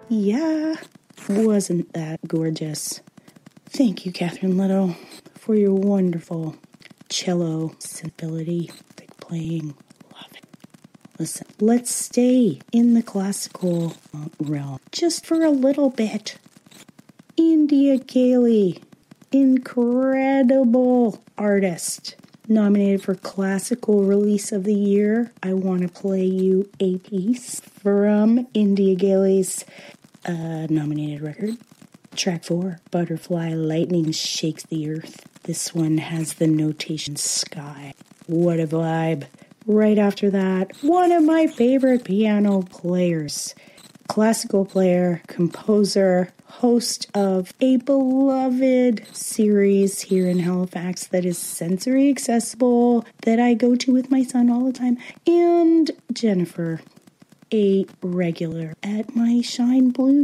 Yeah, wasn't that gorgeous? Thank you, Catherine Little, for your wonderful cello sensibility, playing. Love it. Listen, let's stay in the classical realm just for a little bit. India Gailey, incredible artist, nominated for Classical Release of the Year. I want to play you a piece from India Gailey's nominated record. Track 4, Butterfly Lightning Shakes the Earth. This one has the notation sky. What a vibe. Right after that, one of my favorite piano players, classical player, composer, host of a beloved series here in Halifax that is sensory accessible, that I go to with my son all the time, and Jennifer, a regular at my Shine Blue